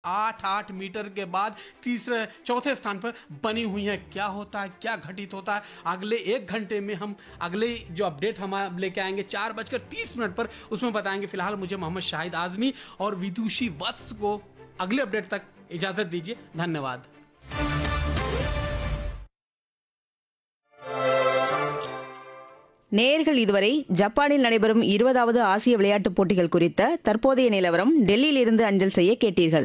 8-8 metre के बाद तीसरे चौथे स्थान पर बनी हुई हैं। क्या होता है, क्या घटित होता है, अगले 1 घंटे में हम अगले जो अपडेट हम लेके आएंगे 4:30 पर, उसमें बताएंगे। फिलहाल मुझे मोहम्मद शाहिद आजमी और विदुषी वत्स को अगले अपडेट तक इजाजत दीजिए। धन्यवाद। நேயர்கள் இதுவரை ஜப்பானில் நடைபெறும் 20வது ஆசிய விளையாட்டுப் போட்டிகள் குறித்த தற்போதைய நிலவரம் டெல்லியிலிருந்து அஞ்சல் செய்ய கேட்டீர்கள்.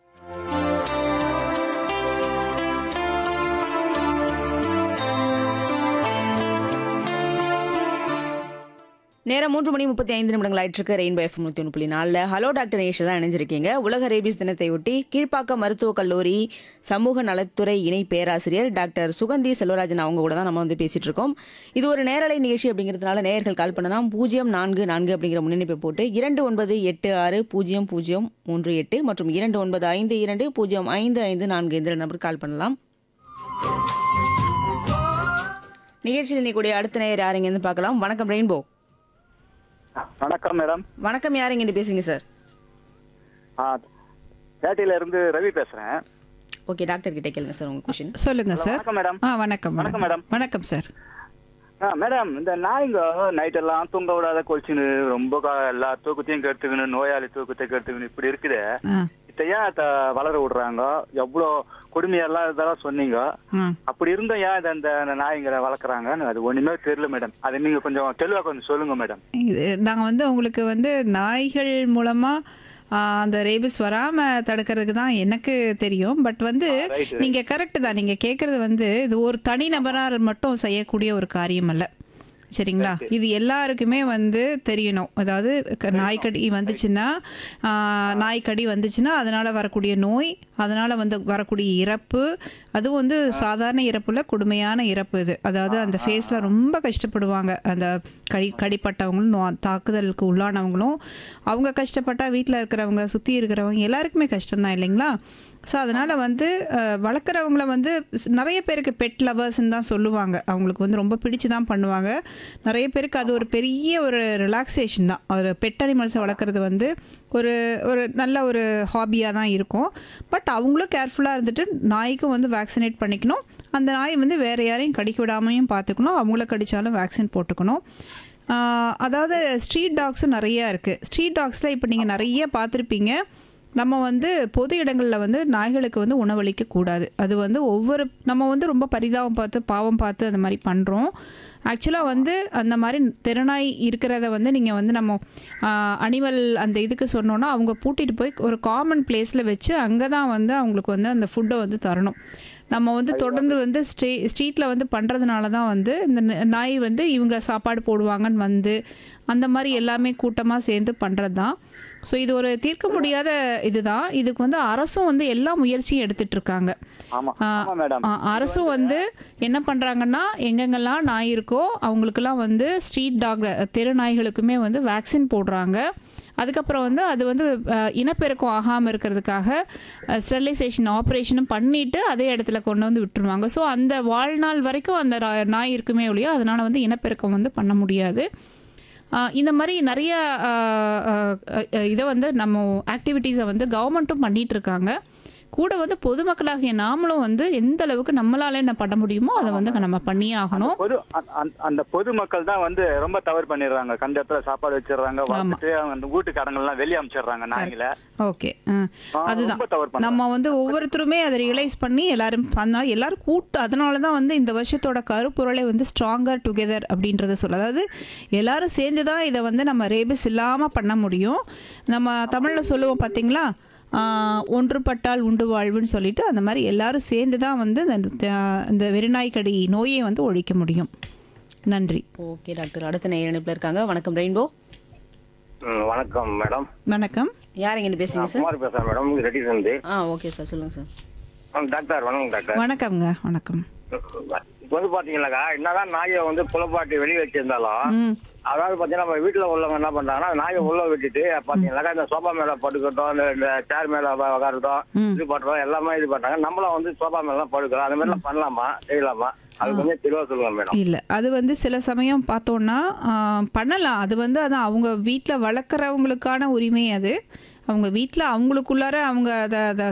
நேரம் 3:35 ஆயிட்டிருக்கு. Rainbow FM 101.4 hello doctor Nash தான் இணைஞ்சிருக்கீங்க. உலக ரேபிஸ் தினத்தையொட்டி கீழ்ப்பாக்கம் மருத்துவக் கல்லூரி சமூக நலத்துறை இணை பேராசிரியர் டாக்டர் சுகந்தி செல்வராஜன் அவங்க கூட தான் நம்ம வந்து பேசிட்டு இருக்கோம். இது ஒரு நேரலை நிகழ்ச்சி அப்படிங்கிறதுனால நேயர்கள் கால் பண்ணலாம். 044 அப்படிங்கிற முன்னணிப்பை போட்டு 29860038 மற்றும் 2952055545 இந்த நம்பருக்கு கால் பண்ணலாம். நிகழ்ச்சியில் இன்னைக்கு அடுத்த நேயர் யாருங்கன்னு பார்க்கலாம். வணக்கம் ரெயின்போ. வணக்கம் மேடம். வணக்கம், யாருங்க இருந்து பேசுங்க சார்? பேட்டையில இருந்து ரவி பேசுறேன். ஓகே, டாக்டர் கிட்ட கேளுங்க சார் உங்க क्वेश्चन. சொல்லுங்க சார். வணக்கம் மேடம். வணக்கம் வணக்கம் மேடம். வணக்கம் சார். மேடம், இந்த நாய்ங்க நைட் எல்லாம் தூங்க விடாத கொலிச்சுன்னு ரொம்ப எல்லா தூக்கத்தையும் கெடுத்துக்கணும், நோயாளி தூக்கத்தை கெடுத்துக்கணும், இப்படி இருக்குது. இத ஏன் வளர விடுறாங்க? எவ்வளோ கொடுமையெல்லாம் இதெல்லாம் சொன்னீங்க. அப்படி இருந்தும் ஏன் இந்த நாய்ங்களை வளர்க்குறாங்கன்னு அது ஒண்ணுமே தெரியல மேடம். அது நீங்க கொஞ்சம் தெளிவா கொஞ்சம் சொல்லுங்க மேடம். நாங்கள் வந்து உங்களுக்கு வந்து நாய்கள் மூலமாக அந்த ரேபிஸ் வராமல் தடுக்கிறதுக்கு தான் எனக்கு தெரியும். பட் வந்து நீங்கள் கரெக்டு தான். நீங்கள் கேட்குறது வந்து இது ஒரு தனிநபரால் மட்டும் செய்யக்கூடிய ஒரு காரியம் அல்ல, சரிங்களா? இது எல்லாருக்குமே வந்து தெரியணும். அதாவது நாய்க்கடி வந்துச்சுன்னா அதனால் வரக்கூடிய நோய், அதனால் வந்து வரக்கூடிய இறப்பு, அதுவும் வந்து சாதாரண இறப்புல கொடுமையான இறப்பு இது. அதாவது அந்த ஃபேஸில் ரொம்ப கஷ்டப்படுவாங்க. அந்த கடிப்பட்டவங்களும் தாக்குதலுக்கு உள்ளானவங்களும் அவங்க கஷ்டப்பட்டால் வீட்டில் இருக்கிறவங்க சுற்றி இருக்கிறவங்க எல்லாருக்குமே கஷ்டம்தான் இல்லைங்களா? ஸோ அதனால் வந்து வளர்க்குறவங்கள வந்து நிறைய பேருக்கு பெட் லவர்ஸ்ன்னு தான் சொல்லுவாங்க. அவங்களுக்கு வந்து ரொம்ப பிடிச்சி தான் பண்ணுவாங்க. நிறைய பேருக்கு அது ஒரு பெரிய ஒரு ரிலாக்ஸேஷன் தான். ஒரு பெட் அனிமல்ஸை வளர்க்குறது வந்து ஒரு ஒரு நல்ல ஒரு ஹாபியாக தான் இருக்கும். பட் அவங்களும் கேர்ஃபுல்லாக இருந்துட்டு நாய்க்கும் வந்து வேக்சினேட் பண்ணிக்கணும். அந்த நாய் வந்து வேறு யாரையும் கடிக்க விடாமையும் பார்த்துக்கணும். அவங்கள கடித்தாலும் வேக்சின் போட்டுக்கணும். அதாவது ஸ்ட்ரீட் டாக்ஸும் நிறையா இருக்குது. ஸ்ட்ரீட் டாக்ஸில் இப்போ நீங்கள் நிறைய பார்த்துருப்பீங்க. நம்ம வந்து பொது இடங்களில் வந்து நாய்களுக்கு வந்து உணவளிக்கக்கூடாது. அது வந்து நம்ம வந்து ரொம்ப பரிதாபம் பார்த்து பாவம் பார்த்து அந்த மாதிரி பண்ணுறோம். ஆக்சுவலாக வந்து அந்த மாதிரி தெருநாய் இருக்கிறத வந்து நீங்கள் வந்து நம்ம அனிமல் அந்த இதுக்கு சொன்னோன்னா அவங்க பூட்டிகிட்டு போய் ஒரு காமன் பிளேஸில் வச்சு அங்கே தான் வந்து அவங்களுக்கு வந்து அந்த ஃபுட்டை வந்து தரணும். நம்ம வந்து தொடர்ந்து வந்து ஸ்ட்ரீட்டில் வந்து பண்ணுறதுனால தான் வந்து இந்த நாய் வந்து இவங்க சாப்பாடு போடுவாங்கன்னு வந்து அந்த மாதிரி எல்லாமே கூட்டமாக சேர்ந்து பண்ணுறது தான். ஸோ இது ஒரு தீர்க்க முடியாத இதுதான். இதுக்கு வந்து அரசும் வந்து எல்லா முயற்சியும் எடுத்துட்டு இருக்காங்க. அரசும் வந்து என்ன பண்ணுறாங்கன்னா எங்கெங்கெல்லாம் நாய் இருக்கோ அவங்களுக்கெல்லாம் வந்து ஸ்ட்ரீட் டாக் தெரு நாய்களுக்குமே வந்து வேக்சின் போடுறாங்க. அதுக்கப்புறம் வந்து அது வந்து இனப்பெருக்கம் ஆகாமல் இருக்கிறதுக்காக ஸ்டெரிலைசேஷன் ஆப்ரேஷனும் பண்ணிவிட்டு அதே இடத்துல கொண்டு வந்து விட்டுருவாங்க. ஸோ அந்த வாழ்நாள் வரைக்கும் அந்த நாய் இருக்குமே ஒழியோ அதனால் வந்து இனப்பெருக்கம் வந்து பண்ண முடியாது. இந்த மாதிரி நிறைய இதை வந்து நம்ம ஆக்டிவிட்டீஸை வந்து கவர்மெண்ட்டும் பண்ணிகிட்டு இருக்காங்க. கூட வந்து பொதுமக்களாகிய நாமளும் வந்து எந்த அளவுக்கு நம்மளால என்ன பண்ண முடியுமோ அதை வந்து நம்ம பண்ணியே ஆகணும். அந்த பொதுமக்கள் தான் வந்து ரொம்ப தவறு பண்ணிடுறாங்க. கண்ட இடத்துல சாப்பாடு வச்சிடறாங்க, அந்த வீட்டுக்காரங்கெல்லாம் வெளியே அமைச்சிடுறாங்க நாய்களை. ஓகே, அதுதான் நம்ம வந்து ஒவ்வொருத்தருமே அதை ரியலைஸ் பண்ணி எல்லாரும் பண்ணால் எல்லாரும் அதனால தான் வந்து இந்த வருஷத்தோட கருப்பொருளை வந்து ஸ்ட்ராங்கர் டுகெதர் அப்படின்றத சொல்ல. அதாவது எல்லாரும் சேர்ந்து தான் இதை வந்து நம்ம ரேபிஸ் இல்லாமல் பண்ண முடியும். நம்ம தமிழில் சொல்லுவோம் பார்த்தீங்களா, ஒன்றுபட்டால் உண்டு வாழ்வுன்னு சொல்லிட்டு அந்த மாதிரி எல்லாரும் சேர்ந்து தான் வந்து இந்த வெறிநாய்க்கடி நோயை வந்து ஒழிக்க முடியும். நன்றி. ஓகே டாக்டர், அடுத்த நேயர் இருக்காங்க. வணக்கம் ரெயின்போ. வணக்கம் மேடம். வணக்கம், யாருங்க இருந்து பேசுங்க சார்? குமார் பேசுறேன் மேடம், ரெடி இருந்து. ஓகே சார், சொல்லுங்க சார். டாக்டர் வணக்கம். டாக்டர் வணக்கம்ங்க. வணக்கம். இப்போ வந்து பாத்தீங்கன்னாக்கா என்னதான் நாயை வந்து புலப்பாட்டி வெளியே வச்சிருந்தாலும் அதாவது பாத்தீங்கன்னா நம்ம வீட்டுல உள்ளவங்க என்ன பண்றாங்கன்னா நாயை உள்ள விட்டுட்டு பாத்தீங்கன்னாக்கா இந்த சோபா மேல படுக்கட்டும், இந்த சேர் மேல உட்காரட்டும், இது பண்றோம் எல்லாமே இது பண்றாங்க. நம்மளும் வந்து சோபா மேல படுக்கிறோம். அந்த மாதிரிலாம் பண்ணலாமா, செய்யலாமா? அது கொஞ்சம் தெளிவா சொல்லுங்க மேடம். இல்லை, அது வந்து சில சமயம் பார்த்தோன்னா பண்ணலாம். அது வந்து அதான் அவங்க வீட்டில் வளர்க்குறவங்களுக்கான உரிமை. அது அவங்க வீட்டில் அவங்களுக்குள்ளார அவங்க அதை